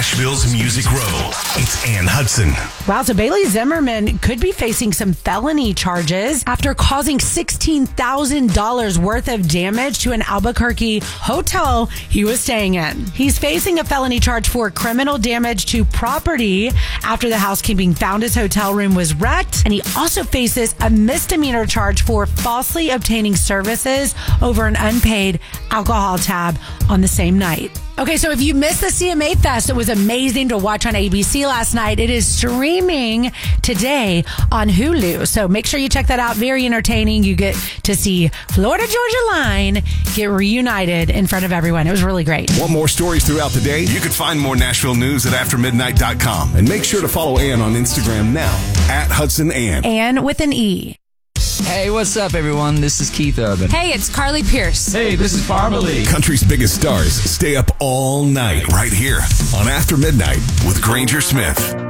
Nashville's Music Row. It's Ann Hudson. Wow, so Bailey Zimmerman could be facing some felony charges after causing $16,000 worth of damage to an Albuquerque hotel he was staying in. He's facing a felony charge for criminal damage to property after the housekeeping found his hotel room was wrecked, and he also faces a misdemeanor charge for falsely obtaining services over an unpaid alcohol tab on the same night. Okay, so if you missed the CMA Fest, it was amazing to watch on ABC last night. It is streaming today on Hulu, so make sure you check that out. Very entertaining. You get to see Florida Georgia Line get reunited in front of everyone. It was really great. Want more stories throughout the day? You can find more Nashville news at aftermidnight.com. And make sure to follow Ann on Instagram now, @HudsonAnn. Ann with an E. Hey, what's up, everyone? This is Keith Urban. Hey, it's Carly Pierce. Hey, this is Barbara Lee. Country's biggest stars stay up all night right here on After Midnight with Granger Smith.